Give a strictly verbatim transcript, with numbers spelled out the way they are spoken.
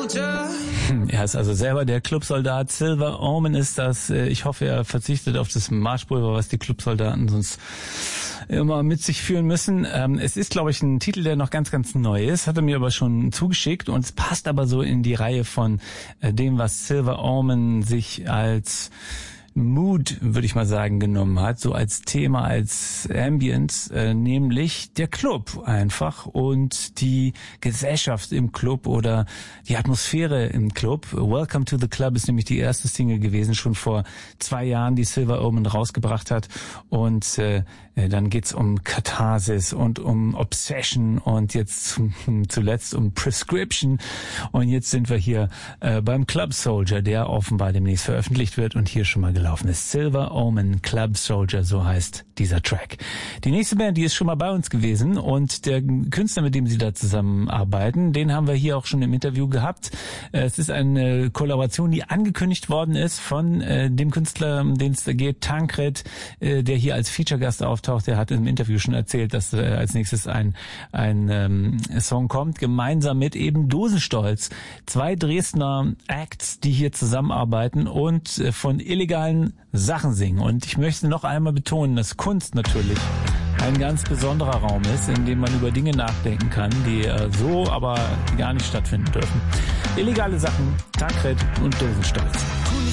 soldier. Er ist also selber der Clubsoldat. Silver Omen ist das. Ich hoffe, er verzichtet auf das Marschpulver, was die Clubsoldaten sonst immer mit sich führen müssen. Es ist, glaube ich, ein Titel, der noch ganz, ganz neu ist. Hat er mir aber schon zugeschickt und es passt aber so in die Reihe von dem, was Silver Omen sich als Mood, würde ich mal sagen, genommen hat, so als Thema, als Ambience, äh, nämlich der Club einfach und die Gesellschaft im Club oder die Atmosphäre im Club. Welcome to the Club ist nämlich die erste Single gewesen, schon vor zwei Jahren, die Silver Omen rausgebracht hat und äh, dann geht's um Katharsis und um Obsession und jetzt zum, zuletzt um Prescription und jetzt sind wir hier äh, beim Club Soldier, der offenbar demnächst veröffentlicht wird und hier schon mal gelaufen ist. Silver Omen Club Soldier, so heißt dieser Track. Die nächste Band, die ist schon mal bei uns gewesen und der Künstler, mit dem sie da zusammenarbeiten, den haben wir hier auch schon im Interview gehabt. Es ist eine Kollaboration, die angekündigt worden ist von äh, dem Künstler, um den es da geht, Tancred, äh, der hier als Feature-Gast auftaucht. Der hat im Interview schon erzählt, dass äh, als nächstes ein ein ähm, Song kommt, gemeinsam mit eben Dosenstolz. Zwei Dresdner Acts, die hier zusammenarbeiten und äh, von illegalen Sachen singen. Und ich möchte noch einmal betonen, dass Kunst natürlich ein ganz besonderer Raum ist, in dem man über Dinge nachdenken kann, die äh, so aber gar nicht stattfinden dürfen. Illegale Sachen, Tancred und Dosenstolz.